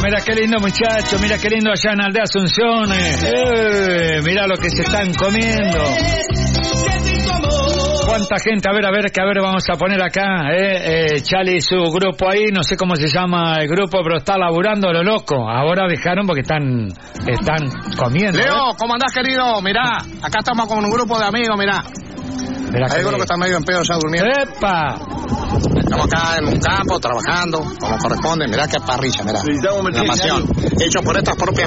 mira qué lindo muchacho, mira qué lindo allá en Aldea Asunción. Mira lo que se están comiendo. ¿Cuánta gente? A ver, vamos a poner acá, Chali y su grupo ahí, no sé cómo se llama el grupo, pero está laburando lo loco. Ahora dejaron porque están comiendo. Leo, ¿cómo andás, querido? Mirá, acá estamos con un grupo de amigos, mirá. Hay uno que está medio en pedo ya durmiendo. ¡Epa! Estamos acá en un campo, trabajando, como corresponde. Mirá qué parrilla, mirá. La pasión. Hecho por estas propias